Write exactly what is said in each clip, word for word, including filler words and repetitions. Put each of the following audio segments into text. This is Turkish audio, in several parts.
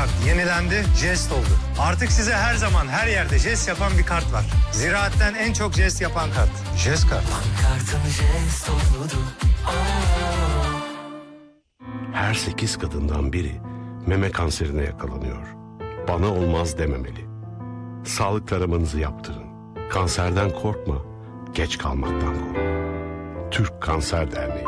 kart yenilendi, jest oldu. Artık size her zaman her yerde jest yapan bir kart var. Ziraat'ten en çok jest yapan kart. Jest kart. Kartım jest oldu. Her sekiz kadından biri meme kanserine yakalanıyor. Bana olmaz dememeli. Sağlık taramanızı yaptırın. Kanserden korkma, geç kalmaktan kork. Türk Kanser Derneği.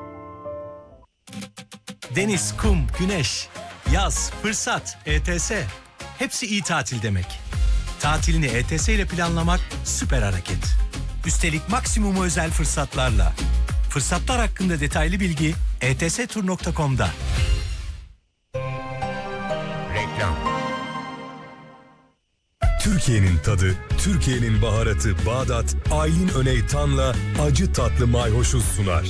Deniz, kum, güneş, yaz, fırsat, E T S. Hepsi iyi tatil demek. Tatilini E T S ile planlamak süper hareket. Üstelik maksimum özel fırsatlarla. Fırsatlar hakkında detaylı bilgi e t s tur nokta com'da. Reklam. Türkiye'nin tadı, Türkiye'nin baharatı Bağdat, Aylin Öney Tan'la acı tatlı mayhoşu sunar.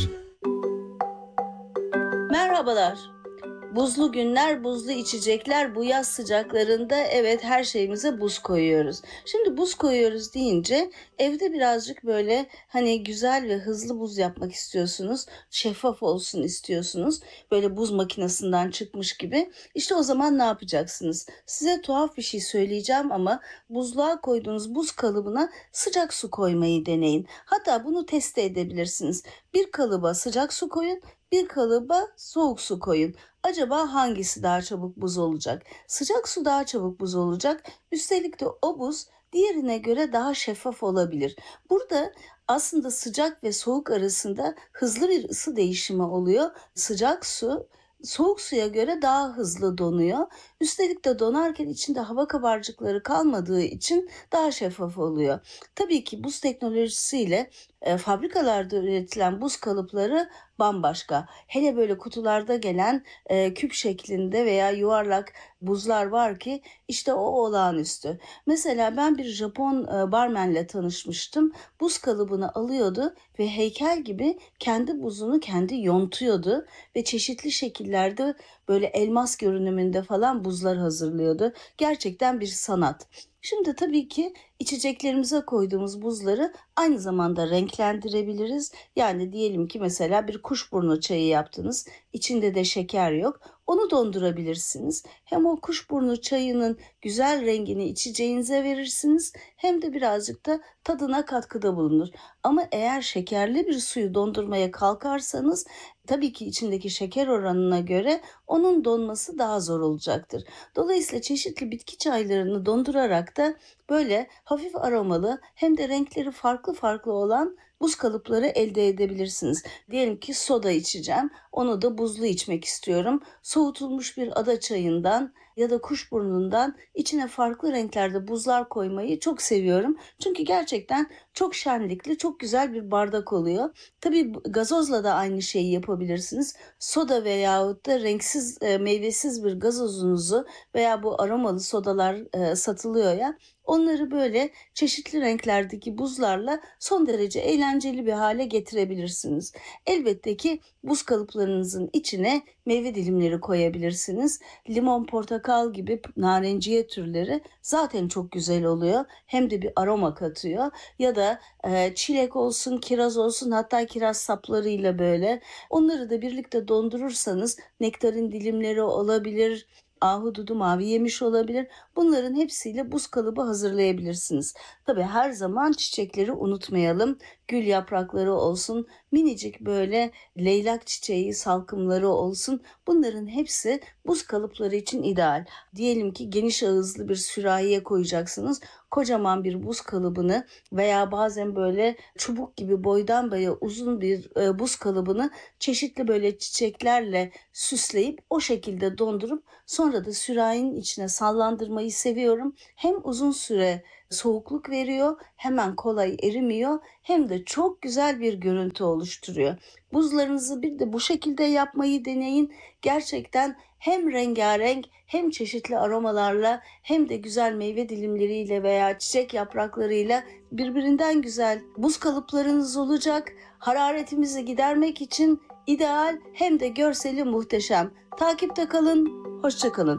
Merhabalar. Buzlu günler, buzlu içecekler, bu yaz sıcaklarında evet her şeyimize buz koyuyoruz. Şimdi buz koyuyoruz deyince evde birazcık böyle hani güzel ve hızlı buz yapmak istiyorsunuz. Şeffaf olsun istiyorsunuz. Böyle buz makinesinden çıkmış gibi. İşte o zaman ne yapacaksınız? Size tuhaf bir şey söyleyeceğim ama buzluğa koyduğunuz buz kalıbına sıcak su koymayı deneyin. Hatta bunu test edebilirsiniz. Bir kalıba sıcak su koyun, bir kalıba soğuk su koyun. Acaba hangisi daha çabuk buz olacak? Sıcak su daha çabuk buz olacak. Üstelik de o buz diğerine göre daha şeffaf olabilir. Burada aslında sıcak ve soğuk arasında hızlı bir ısı değişimi oluyor. Sıcak su soğuk suya göre daha hızlı donuyor. Üstelik de donarken içinde hava kabarcıkları kalmadığı için daha şeffaf oluyor. Tabii ki buz teknolojisiyle e, fabrikalarda üretilen buz kalıpları bambaşka. Hele böyle kutularda gelen e, küp şeklinde veya yuvarlak buzlar var ki işte o olağanüstü. Mesela ben bir Japon e, barmenle tanışmıştım. Buz kalıbını alıyordu ve heykel gibi kendi buzunu kendi yontuyordu ve çeşitli şekillerde böyle elmas görünümünde falan buzlar hazırlıyordu. Gerçekten bir sanat. Şimdi tabii ki içeceklerimize koyduğumuz buzları aynı zamanda renklendirebiliriz. Yani diyelim ki mesela bir kuşburnu çayı yaptınız. İçinde de şeker yok. Onu dondurabilirsiniz. Hem o kuşburnu çayının güzel rengini içeceğinize verirsiniz hem de birazcık da tadına katkıda bulunur. Ama eğer şekerli bir suyu dondurmaya kalkarsanız tabii ki içindeki şeker oranına göre onun donması daha zor olacaktır. Dolayısıyla çeşitli bitki çaylarını dondurarak da böyle hafif aromalı hem de renkleri farklı farklı olan buz kalıpları elde edebilirsiniz. Diyelim ki soda içeceğim. Onu da buzlu içmek istiyorum. Soğutulmuş bir ada çayından ya da kuşburnundan içine farklı renklerde buzlar koymayı çok seviyorum. Çünkü gerçekten çok şenlikli, çok güzel bir bardak oluyor. Tabii gazozla da aynı şeyi yapabilirsiniz. Soda veyahut da renksiz, e, meyvesiz bir gazozunuzu veya bu aromalı sodalar e, satılıyor ya. Onları böyle çeşitli renklerdeki buzlarla son derece eğlenceli bir hale getirebilirsiniz. Elbette ki buz kalıplarınızın içine meyve dilimleri koyabilirsiniz. Limon, portakal gibi narenciye türleri zaten çok güzel oluyor. Hem de bir aroma katıyor. Ya da e, çilek olsun, kiraz olsun, hatta kiraz saplarıyla böyle. Onları da birlikte dondurursanız nektarin dilimleri olabilir. Ahududu, mavi yemiş olabilir. Bunların hepsiyle buz kalıbı hazırlayabilirsiniz. Tabii her zaman çiçekleri unutmayalım. Gül yaprakları olsun, minicik böyle leylak çiçeği salkımları olsun. Bunların hepsi buz kalıpları için ideal. Diyelim ki geniş ağızlı bir sürahiye koyacaksınız. Kocaman bir buz kalıbını veya bazen böyle çubuk gibi boydan boya uzun bir e, buz kalıbını çeşitli böyle çiçeklerle süsleyip o şekilde dondurup sonra da sürahinin içine sallandırmayı seviyorum. Hem uzun süre soğukluk veriyor, hemen kolay erimiyor, hem de çok güzel bir görüntü oluşturuyor. Buzlarınızı bir de bu şekilde yapmayı deneyin. Gerçekten hem rengarenk hem çeşitli aromalarla hem de güzel meyve dilimleriyle veya çiçek yapraklarıyla birbirinden güzel buz kalıplarınız olacak. Hararetimizi gidermek için ideal hem de görseli muhteşem. Takipte kalın, hoşça kalın.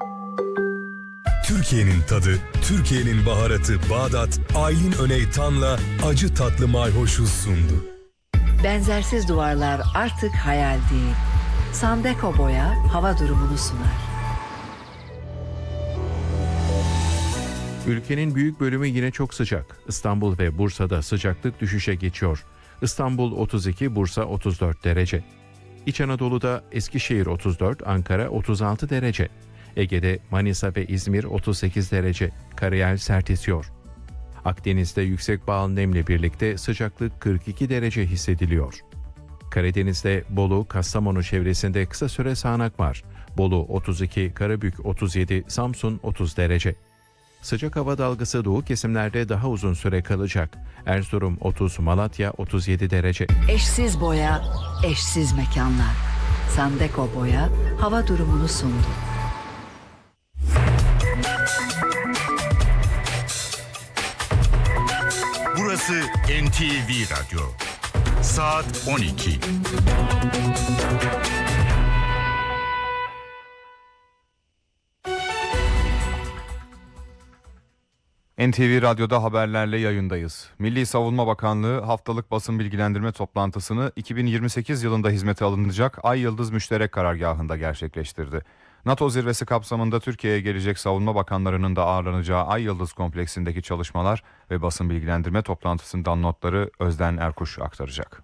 Türkiye'nin tadı, Türkiye'nin baharatı Bağdat, Aylin Öney Tan'la acı tatlı mayhoşu sundu. Benzersiz duvarlar artık hayal değil. Sandeko Boya hava durumunu sunar. Ülkenin büyük bölümü yine çok sıcak. İstanbul ve Bursa'da sıcaklık düşüşe geçiyor. İstanbul otuz iki, Bursa otuz dört derece. İç Anadolu'da Eskişehir otuz dört, Ankara otuz altı derece. Ege'de Manisa ve İzmir otuz sekiz derece. Karayel sert esiyor. Akdeniz'de yüksek bağıl nemle birlikte sıcaklık kırk iki derece hissediliyor. Karadeniz'de Bolu, Kastamonu çevresinde kısa süre sağanak var. Bolu otuz iki, Karabük otuz yedi, Samsun otuz derece. Sıcak hava dalgası doğu kesimlerde daha uzun süre kalacak. Erzurum otuz, Malatya otuz yedi derece. Eşsiz boya, eşsiz mekanlar. Sandeko Boya hava durumunu sundu. Burası N T V Radyo. Saat on iki. N T V Radyo'da haberlerle yayındayız. Milli Savunma Bakanlığı haftalık basın bilgilendirme toplantısını iki bin yirmi sekiz yılında hizmete alınacak Ay Yıldız Müşterek Karargahı'nda gerçekleştirdi. NATO zirvesi kapsamında Türkiye'ye gelecek savunma bakanlarının da ağırlanacağı Ay Yıldız kompleksindeki çalışmalar ve basın bilgilendirme toplantısından notları Özden Erkuş aktaracak.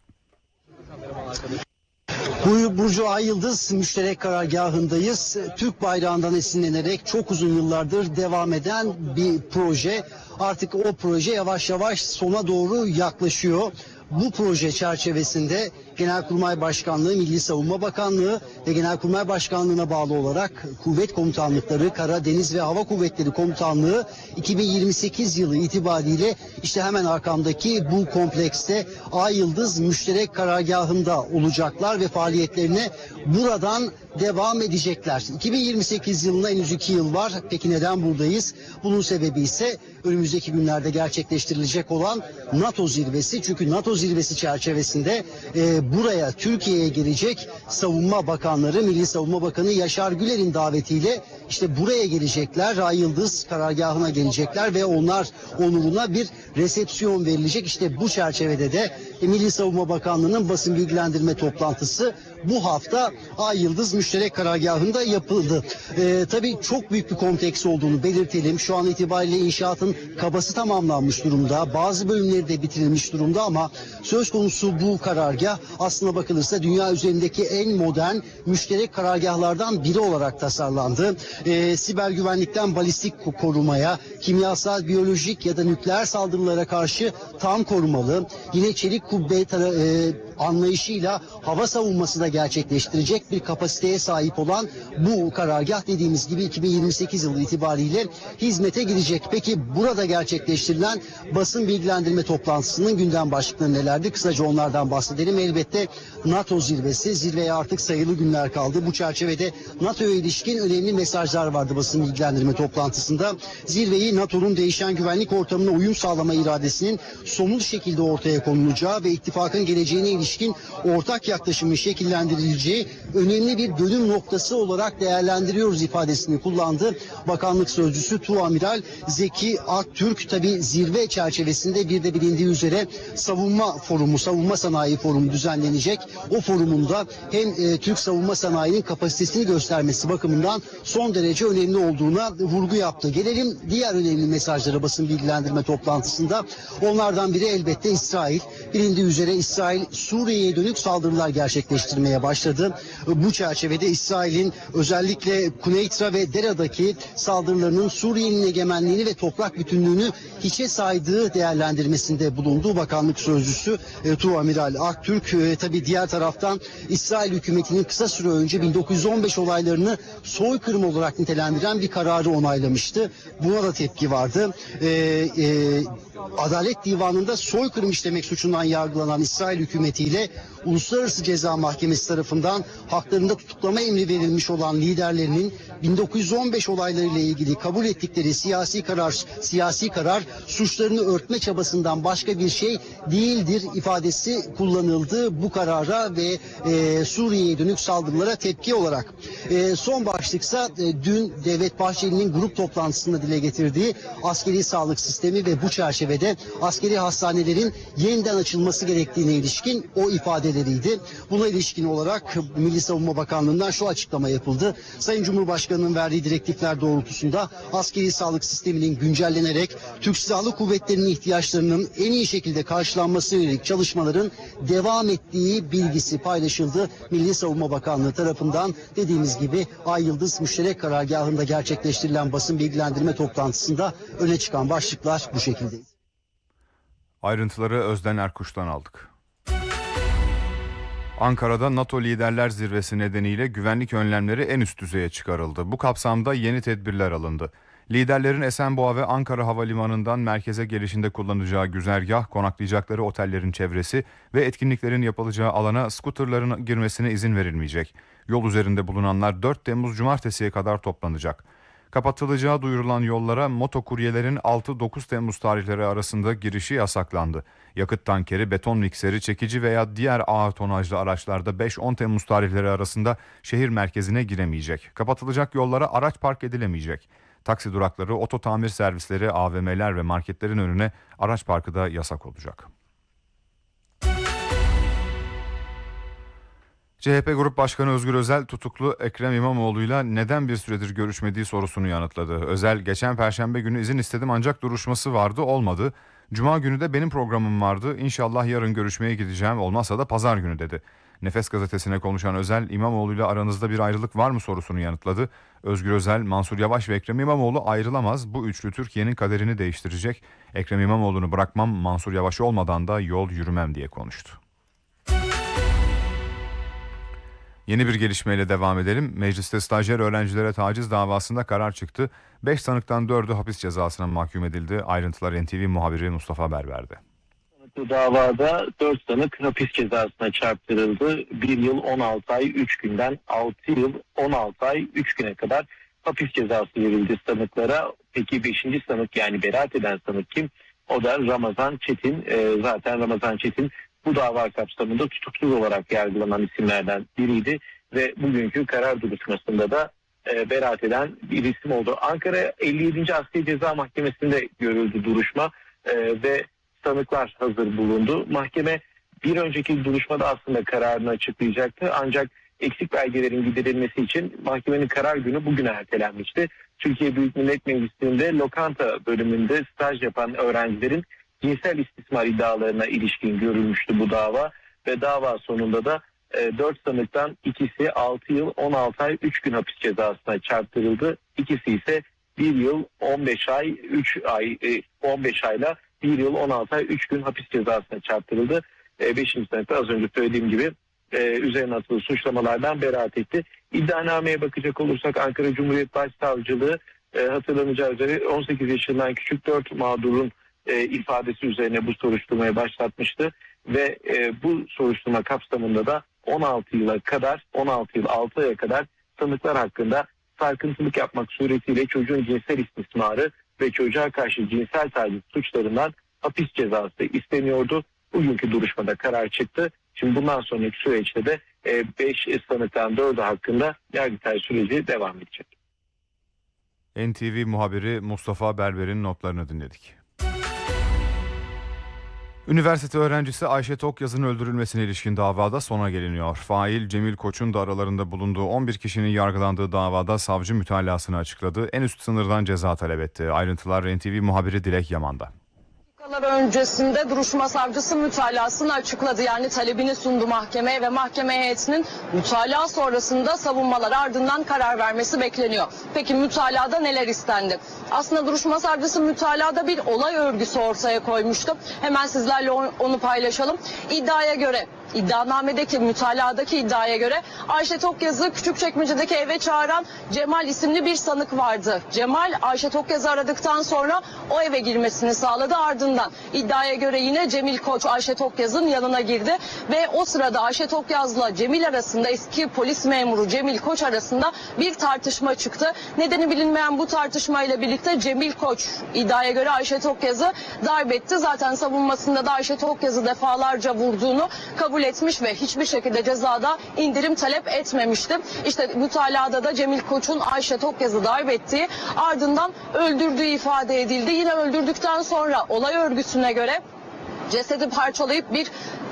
Bu Burcu Ay Yıldız Müşterek Karargahı'ndayız. Türk bayrağından esinlenerek çok uzun yıllardır devam eden bir proje. Artık o proje yavaş yavaş sona doğru yaklaşıyor. Bu proje çerçevesinde Genelkurmay Başkanlığı, Milli Savunma Bakanlığı ve Genelkurmay Başkanlığı'na bağlı olarak kuvvet komutanlıkları, Kara, Deniz ve Hava Kuvvetleri Komutanlığı iki bin yirmi sekiz yılı itibariyle işte hemen arkamdaki bu komplekste Ay Yıldız Müşterek Karargahı'nda olacaklar ve faaliyetlerine buradan devam edecekler. iki bin yirmi sekiz yılına henüz iki yıl var. Peki neden buradayız? Bunun sebebi ise önümüzdeki günlerde gerçekleştirilecek olan NATO zirvesi. Çünkü NATO zirvesi çerçevesinde e, buraya Türkiye'ye gelecek savunma bakanları, Milli Savunma Bakanı Yaşar Güler'in davetiyle işte buraya gelecekler. Ay Yıldız karargahına gelecekler ve onlar onuruna bir resepsiyon verilecek. İşte bu çerçevede de e, Milli Savunma Bakanlığı'nın basın bilgilendirme toplantısı bu hafta Ay Yıldız Müşterek Karargahı'nda yapıldı. Ee, tabii çok büyük bir kompleks olduğunu belirtelim. Şu an itibariyle inşaatın kabası tamamlanmış durumda. Bazı bölümleri de bitirilmiş durumda ama söz konusu bu karargah aslına bakılırsa dünya üzerindeki en modern müşterek karargahlardan biri olarak tasarlandı. Ee, siber güvenlikten balistik korumaya, kimyasal, biyolojik ya da nükleer saldırılara karşı tam korumalı. Yine çelik kubbe tara- e, anlayışıyla hava savunması da gerçekleştirecek bir kapasiteye sahip olan bu karargah dediğimiz gibi iki bin yirmi sekiz yılı itibariyle hizmete girecek. Peki burada gerçekleştirilen basın bilgilendirme toplantısının gündem başlıkları nelerdi? Kısaca onlardan bahsedelim. Elbette NATO zirvesi. Zirveye artık sayılı günler kaldı. Bu çerçevede NATO'ya ilişkin önemli mesajlar vardı basın bilgilendirme toplantısında. Zirveyi NATO'nun değişen güvenlik ortamına uyum sağlama iradesinin somut şekilde ortaya konulacağı ve ittifakın geleceğine ilişkin ortak yaklaşımın şekillendirileceği önemli bir dönüm noktası olarak değerlendiriyoruz ifadesini kullandı. Bakanlık Sözcüsü Tuamiral Zeki Aktürk. Tabi zirve çerçevesinde bir de bilindiği üzere savunma forumu, savunma sanayi forumu düzenlenecek. O forumunda hem e, Türk savunma sanayinin kapasitesini göstermesi bakımından son derece önemli olduğuna vurgu yaptı. Gelelim diğer önemli mesajlara basın bilgilendirme toplantısında. Onlardan biri elbette İsrail. Bilindiği üzere İsrail Suriye'ye dönük saldırılar gerçekleştirmeye başladı. Bu çerçevede İsrail'in özellikle Kuneytra ve Dera'daki saldırılarının Suriye'nin egemenliğini ve toprak bütünlüğünü hiçe saydığı değerlendirmesinde bulunduğu bakanlık sözcüsü e, Tuamiral Aktürk. E, tabii diğer taraftan İsrail hükümetinin kısa süre önce bin dokuz yüz on beş olaylarını soykırım olarak nitelendiren bir kararı onaylamıştı. Buna da tepki vardı. E, e, Adalet Divanı'nda soykırım işlemek suçundan yargılanan İsrail hükümetiyle Uluslararası Ceza Mahkemesi tarafından haklarında tutuklama emri verilmiş olan liderlerinin bin dokuz yüz on beş olaylarıyla ilgili kabul ettikleri siyasi karar, siyasi karar suçlarını örtme çabasından başka bir şey değildir ifadesi kullanıldı bu karara ve e, Suriye'ye dönük saldırılara tepki olarak. E, son başlıksa e, dün Devlet Bahçeli'nin grup toplantısında dile getirdiği askeri sağlık sistemi ve bu çerçevede askeri hastanelerin yeniden açılması gerektiğine ilişkin o ifadeleriydi. Buna ilişkin olarak Milli Savunma Bakanlığı'ndan şu açıklama yapıldı. Sayın Cumhurbaşkanı'nın verdiği direktifler doğrultusunda askeri sağlık sisteminin güncellenerek Türk Silahlı Kuvvetleri'nin ihtiyaçlarının en iyi şekilde karşılanması yönelik çalışmaların devam ettiği bilgisi paylaşıldı. Milli Savunma Bakanlığı tarafından dediğimiz gibi Ay Yıldız Müşterek Karargahı'nda gerçekleştirilen basın bilgilendirme toplantısında öne çıkan başlıklar bu şekilde. Ayrıntıları Özden Erkuş'tan aldık. Ankara'da NATO Liderler Zirvesi nedeniyle güvenlik önlemleri en üst düzeye çıkarıldı. Bu kapsamda yeni tedbirler alındı. Liderlerin Esenboğa ve Ankara Havalimanı'ndan merkeze gelişinde kullanacağı güzergah, konaklayacakları otellerin çevresi ve etkinliklerin yapılacağı alana skuterların girmesine izin verilmeyecek. Yol üzerinde bulunanlar dört Temmuz Cumartesi'ye kadar toplanacak. Kapatılacağı duyurulan yollara motokuryelerin altı dokuz Temmuz tarihleri arasında girişi yasaklandı. Yakıt tankeri, beton mikseri, çekici veya diğer ağır tonajlı araçlarda beş on Temmuz tarihleri arasında şehir merkezine giremeyecek. Kapatılacak yollara araç park edilemeyecek. Taksi durakları, oto tamir servisleri, A V M'ler ve marketlerin önüne araç parkı da yasak olacak. C H P Grup Başkanı Özgür Özel tutuklu Ekrem İmamoğlu'yla neden bir süredir görüşmediği sorusunu yanıtladı. Özel, geçen Perşembe günü izin istedim ancak duruşması vardı, olmadı. Cuma günü de benim programım vardı, İnşallah yarın görüşmeye gideceğim, olmazsa da pazar günü dedi. Nefes gazetesine konuşan Özel, İmamoğlu'yla aranızda bir ayrılık var mı sorusunu yanıtladı. Özgür Özel, Mansur Yavaş ve Ekrem İmamoğlu ayrılamaz, bu üçlü Türkiye'nin kaderini değiştirecek. Ekrem İmamoğlu'nu bırakmam, Mansur Yavaş olmadan da yol yürümem diye konuştu. Yeni bir gelişmeyle devam edelim. Mecliste stajyer öğrencilere taciz davasında karar çıktı. beş sanıktan dördü hapis cezasına mahkum edildi. Ayrıntılar N T V muhabiri Mustafa Berber'de. Bu davada dört sanık hapis cezasına çarptırıldı. bir yıl on altı ay üç günden altı yıl on altı ay üç güne kadar hapis cezası verildi sanıklara. Peki beşinci sanık, yani beraat eden sanık kim? O da Ramazan Çetin. Ee, zaten Ramazan Çetin bu dava kapsamında tutuksuz olarak yargılanan isimlerden biriydi ve bugünkü karar duruşmasında da e, beraat eden bir isim oldu. Ankara elli yedinci Asliye Ceza Mahkemesi'nde görüldü duruşma e, ve sanıklar hazır bulundu. Mahkeme bir önceki duruşmada aslında kararını açıklayacaktı, ancak eksik belgelerin giderilmesi için mahkemenin karar günü bugüne ertelenmişti. Türkiye Büyük Millet Meclisi'nde lokanta bölümünde staj yapan öğrencilerin cinsel istismar iddialarına ilişkin görülmüştü bu dava ve dava sonunda da e, dört sanıktan ikisi altı yıl on altı ay üç gün hapis cezasına çarptırıldı. İkisi ise bir yıl on beş ay üç ay e, on beş ayla bir yıl on altı ay üç gün hapis cezasına çarptırıldı. E, beşinci sanıkta az önce söylediğim gibi e, üzerine atılı suçlamalardan beraat etti. İddianameye bakacak olursak Ankara Cumhuriyet Başsavcılığı e, hatırlanacağı üzere on sekiz yaşından küçük dört mağdurun E, ifadesi üzerine bu soruşturmayı başlatmıştı ve e, bu soruşturma kapsamında da on altı yıla kadar on altı yıl altı aya kadar sanıklar hakkında sarkıntılık yapmak suretiyle çocuğun cinsel istismarı ve çocuğa karşı cinsel taciz suçlarından hapis cezası isteniyordu. Bugünkü duruşmada karar çıktı. Şimdi bundan sonraki süreçte de beş e, sanıktan dördü hakkında yargıtay süreci devam edecek. N T V muhabiri Mustafa Berber'in notlarını dinledik. Üniversite öğrencisi Ayşe Tokyaz'ın öldürülmesine ilişkin davada sona geliniyor. Fail Cemil Koç'un da aralarında bulunduğu on bir kişinin yargılandığı davada savcı mütalasını açıkladı. En üst sınırdan ceza talep etti. Ayrıntılar N T V muhabiri Dilek Yaman'da. Öncesinde duruşma savcısı mütalasını açıkladı, yani talebini sundu mahkemeye ve mahkeme heyetinin mütalaa sonrasında savunmalar ardından karar vermesi bekleniyor. Peki mütalada neler istendi? Aslında duruşma savcısı mütalada bir olay örgüsü ortaya koymuştu. Hemen sizlerle onu paylaşalım. İddiaya göre, iddianamedeki, mütaladaki iddiaya göre Ayşe Tokyaz'ı Küçükçekmece'deki eve çağıran Cemal isimli bir sanık vardı. Cemal Ayşe Tokyaz'ı aradıktan sonra o eve girmesini sağladı. Ardından iddiaya göre yine Cemil Koç Ayşe Tokyaz'ın yanına girdi ve o sırada Ayşe Tokyaz'la Cemil arasında, eski polis memuru Cemil Koç arasında bir tartışma çıktı. Nedeni bilinmeyen bu tartışmayla birlikte Cemil Koç iddiaya göre Ayşe Tokyaz'ı darp etti. Zaten savunmasında da Ayşe Tokyaz'ı defalarca vurduğunu kabul etmiş ve hiçbir şekilde cezada indirim talep etmemişti. İşte mütalada da Cemil Koç'un Ayşe Tokyaz'ı darp ettiği, ardından öldürdüğü ifade edildi. Yine öldürdükten sonra olay örgüsüne göre cesedi parçalayıp bir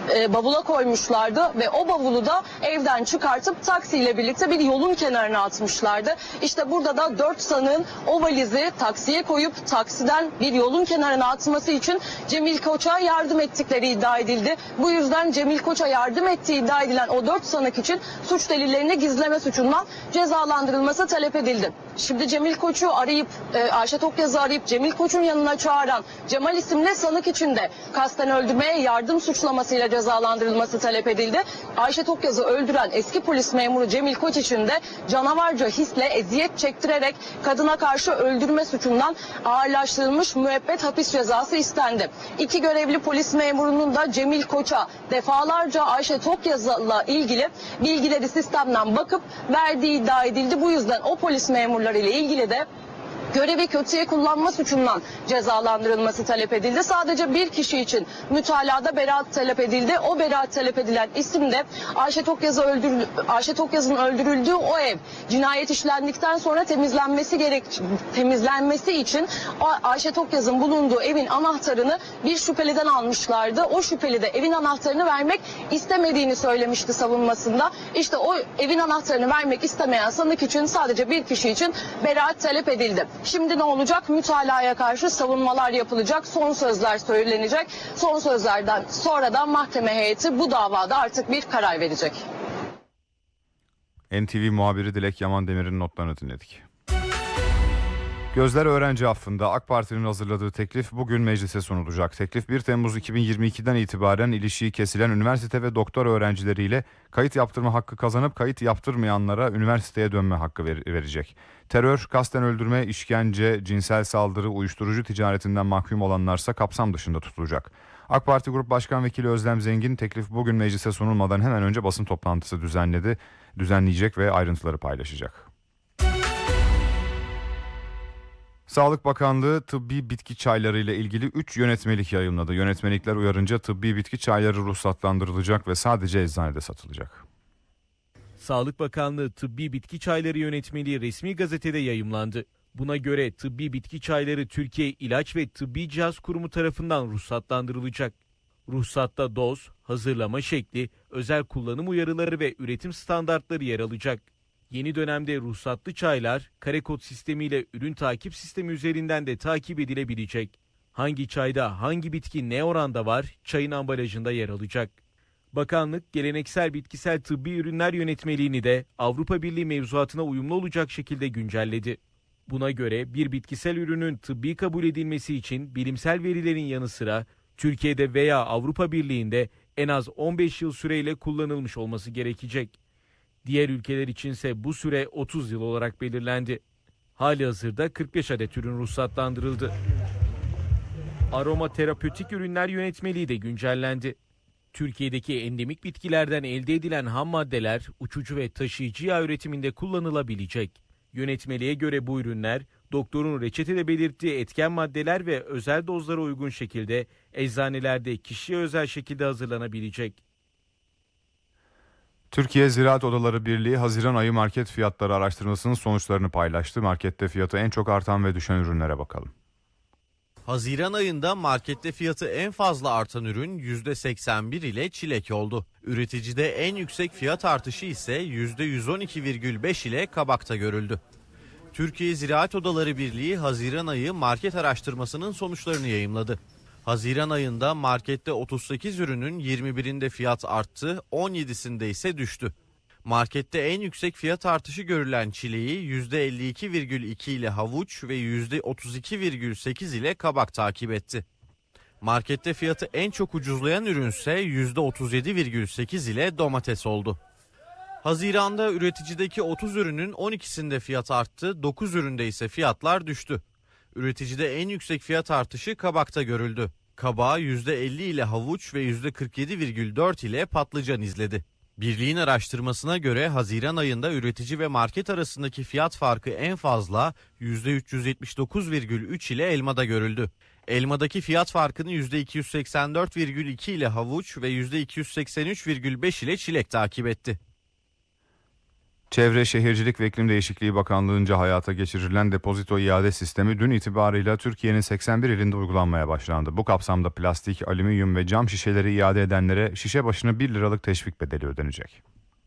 e, bavula koymuşlardı ve o bavulu da evden çıkartıp taksiyle birlikte bir yolun kenarına atmışlardı. İşte burada da dört sanığın o valizi taksiye koyup taksiden bir yolun kenarına atması için Cemil Koç'a yardım ettikleri iddia edildi. Bu yüzden Cemil Koç'a yardım ettiği iddia edilen o dört sanık için suç delillerini gizleme suçundan cezalandırılması talep edildi. Şimdi Cemil Koç'u arayıp, e, Ayşe Tokyaz'ı arayıp Cemil Koç'un yanına çağıran Cemal isimli sanık için de kasten öldürmeye yardım suçlamasıyla cezalandırılması talep edildi. Ayşe Tokyaz'ı öldüren eski polis memuru Cemil Koç için de canavarca hisle eziyet çektirerek kadına karşı öldürme suçundan ağırlaştırılmış müebbet hapis cezası istendi. İki görevli polis memurunun da Cemil Koç'a defalarca Ayşe Tokyaz'la ilgili bilgileri sistemden bakıp verdiği iddia edildi. Bu yüzden o polis memurları ile ilgili de görevi kötüye kullanma suçundan cezalandırılması talep edildi. Sadece bir kişi için mütalada beraat talep edildi. O beraat talep edilen isim de Ayşe Tokyaz'ı öldürüldü, Ayşe Tokyaz'ın öldürüldüğü o ev. Cinayet işlendikten sonra temizlenmesi gerek temizlenmesi için Ayşe Tokyaz'ın bulunduğu evin anahtarını bir şüpheliden almışlardı. O şüpheli de evin anahtarını vermek istemediğini söylemişti savunmasında. İşte o evin anahtarını vermek istemeyen sanık için sadece bir kişi için beraat talep edildi. Şimdi ne olacak? Mütalaya karşı savunmalar yapılacak, son sözler söylenecek. Son sözlerden sonra da mahkeme heyeti bu davada artık bir karar verecek. N T V muhabiri Dilek Yaman Demir'in notlarını dinledik. Gözler öğrenci affında AK Parti'nin hazırladığı teklif bugün meclise sunulacak. Teklif bir Temmuz iki bin yirmi ikiden itibaren ilişiği kesilen üniversite ve doktor öğrencileriyle kayıt yaptırma hakkı kazanıp kayıt yaptırmayanlara üniversiteye dönme hakkı ver- verecek. Terör, kasten öldürme, işkence, cinsel saldırı, uyuşturucu ticaretinden mahkum olanlarsa kapsam dışında tutulacak. AK Parti Grup Başkan Vekili Özlem Zengin teklif bugün meclise sunulmadan hemen önce basın toplantısı düzenledi, düzenleyecek ve ayrıntıları paylaşacak. Sağlık Bakanlığı tıbbi bitki çayları ile ilgili üç yönetmelik yayımladı. Yönetmelikler uyarınca tıbbi bitki çayları ruhsatlandırılacak ve sadece eczanede satılacak. Sağlık Bakanlığı tıbbi bitki çayları yönetmeliği resmi gazetede yayımlandı. Buna göre tıbbi bitki çayları Türkiye İlaç ve Tıbbi Cihaz Kurumu tarafından ruhsatlandırılacak. Ruhsatta doz, hazırlama şekli, özel kullanım uyarıları ve üretim standartları yer alacak. Yeni dönemde ruhsatlı çaylar kare kod sistemiyle ürün takip sistemi üzerinden de takip edilebilecek. Hangi çayda hangi bitki ne oranda var çayın ambalajında yer alacak. Bakanlık geleneksel bitkisel tıbbi ürünler yönetmeliğini de Avrupa Birliği mevzuatına uyumlu olacak şekilde güncelledi. Buna göre bir bitkisel ürünün tıbbi kabul edilmesi için bilimsel verilerin yanı sıra Türkiye'de veya Avrupa Birliği'nde en az on beş yıl süreyle kullanılmış olması gerekecek. Diğer ülkeler içinse bu süre otuz yıl olarak belirlendi. Halihazırda kırk beş adet ürün ruhsatlandırıldı. Aroma terapötik ürünler yönetmeliği de güncellendi. Türkiye'deki endemik bitkilerden elde edilen ham maddeler uçucu ve taşıyıcı yağ üretiminde kullanılabilecek. Yönetmeliğe göre bu ürünler doktorun reçetede belirttiği etken maddeler ve özel dozlara uygun şekilde eczanelerde kişiye özel şekilde hazırlanabilecek. Türkiye Ziraat Odaları Birliği Haziran ayı market fiyatları araştırmasının sonuçlarını paylaştı. Markette fiyatı en çok artan ve düşen ürünlere bakalım. Haziran ayında markette fiyatı en fazla artan ürün yüzde seksen bir ile çilek oldu. Üreticide en yüksek fiyat artışı ise yüzde yüz on iki virgül beş ile kabakta görüldü. Türkiye Ziraat Odaları Birliği Haziran ayı market araştırmasının sonuçlarını yayımladı. Haziran ayında markette otuz sekiz ürünün yirmi birinde fiyat arttı, on yedisinde ise düştü. Markette en yüksek fiyat artışı görülen çileği yüzde elli iki virgül iki ile havuç ve yüzde otuz iki virgül sekiz ile kabak takip etti. Markette fiyatı en çok ucuzlayan ürünse yüzde otuz yedi virgül sekiz ile domates oldu. Haziran'da üreticideki otuz ürünün on ikisinde fiyat arttı, dokuz üründe ise fiyatlar düştü. Üreticide en yüksek fiyat artışı kabakta görüldü. Kabağı yüzde elli ile havuç ve yüzde kırk yedi virgül dört ile patlıcan izledi. Birliğin araştırmasına göre Haziran ayında üretici ve market arasındaki fiyat farkı en fazla yüzde üç yüz yetmiş dokuz virgül üç ile elmada görüldü. Elmadaki fiyat farkını yüzde iki yüz seksen dört virgül iki ile havuç ve yüzde iki yüz seksen üç virgül beş ile çilek takip etti. Çevre, Şehircilik ve İklim Değişikliği Bakanlığı'nca hayata geçirilen depozito iade sistemi dün itibarıyla Türkiye'nin seksen bir ilinde uygulanmaya başlandı. Bu kapsamda plastik, alüminyum ve cam şişeleri iade edenlere şişe başına bir liralık teşvik bedeli ödenecek.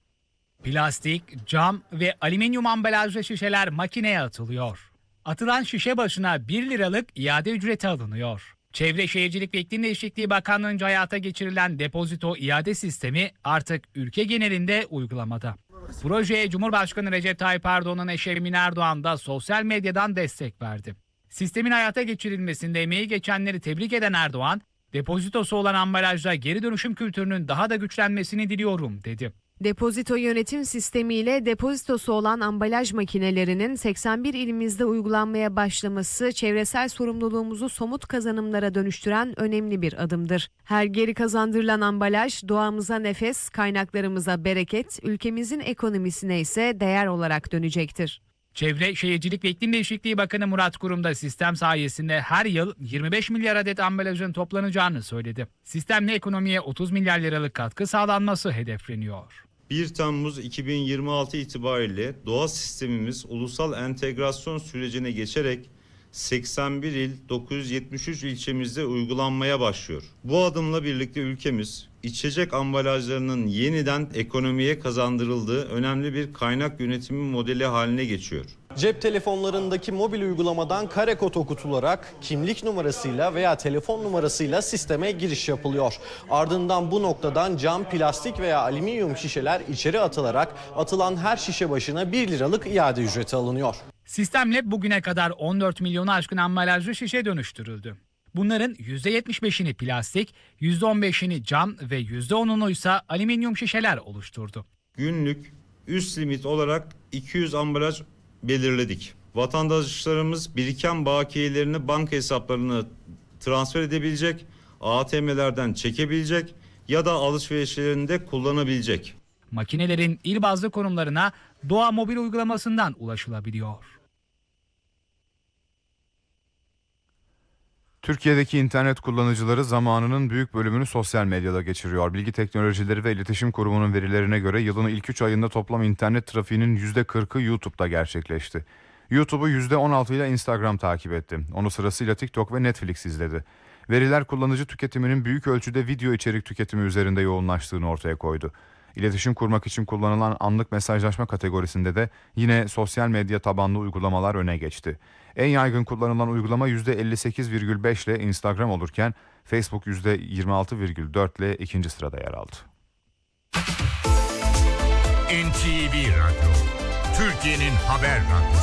Plastik, cam ve alüminyum ambalajlı şişeler makineye atılıyor. Atılan şişe başına bir liralık iade ücreti alınıyor. Çevre, Şehircilik ve İklim Değişikliği Bakanlığı'nca hayata geçirilen depozito iade sistemi artık ülke genelinde uygulamada. Projeye Cumhurbaşkanı Recep Tayyip Erdoğan'ın eşi Emine Erdoğan da sosyal medyadan destek verdi. Sistemin hayata geçirilmesinde emeği geçenleri tebrik eden Erdoğan, depozitosu olan ambalajda geri dönüşüm kültürünün daha da güçlenmesini diliyorum dedi. Depozito yönetim sistemiyle depozitosu olan ambalaj makinelerinin seksen bir ilimizde uygulanmaya başlaması çevresel sorumluluğumuzu somut kazanımlara dönüştüren önemli bir adımdır. Her geri kazandırılan ambalaj doğamıza nefes, kaynaklarımıza bereket, ülkemizin ekonomisine ise değer olarak dönecektir. Çevre, Şehircilik ve İklim Değişikliği Bakanı Murat Kurum da sistem sayesinde her yıl yirmi beş milyar adet ambalajın toplanacağını söyledi. Sistemle ekonomiye otuz milyar liralık katkı sağlanması hedefleniyor. bir Temmuz iki bin yirmi altı itibariyle doğa sistemimiz ulusal entegrasyon sürecine geçerek seksen bir il dokuz yüz yetmiş üç ilçemizde uygulanmaya başlıyor. Bu adımla birlikte ülkemiz içecek ambalajlarının yeniden ekonomiye kazandırıldığı önemli bir kaynak yönetimi modeli haline geçiyor. Cep telefonlarındaki mobil uygulamadan kare kod okutularak kimlik numarasıyla veya telefon numarasıyla sisteme giriş yapılıyor. Ardından bu noktadan cam, plastik veya alüminyum şişeler içeri atılarak atılan her şişe başına bir liralık iade ücreti alınıyor. Sistemle bugüne kadar on dört milyonu aşkın ambalajlı şişe dönüştürüldü. Bunların yüzde yetmiş beşini plastik, yüzde on beşini cam ve yüzde onunu ise alüminyum şişeler oluşturdu. Günlük üst limit olarak iki yüz ambalaj belirledik. Vatandaşlarımız biriken bakiyelerini banka hesaplarına transfer edebilecek, A T M'lerden çekebilecek ya da alışverişlerinde kullanabilecek. Makinelerin il bazlı konumlarına Doğa mobil uygulamasından ulaşılabiliyor. Türkiye'deki internet kullanıcıları zamanının büyük bölümünü sosyal medyada geçiriyor. Bilgi Teknolojileri ve İletişim Kurumu'nun verilerine göre yılın ilk üç ayında toplam internet trafiğinin yüzde kırkı YouTube'da gerçekleşti. YouTube'u yüzde on altı ile Instagram takip etti. Onu sırasıyla TikTok ve Netflix izledi. Veriler kullanıcı tüketiminin büyük ölçüde video içerik tüketimi üzerinde yoğunlaştığını ortaya koydu. İletişim kurmak için kullanılan anlık mesajlaşma kategorisinde de yine sosyal medya tabanlı uygulamalar öne geçti. En yaygın kullanılan uygulama yüzde elli sekiz virgül beş ile Instagram olurken Facebook yüzde yirmi altı virgül dört ile ikinci sırada yer aldı. N T V Radyo, Türkiye'nin haber radyosu.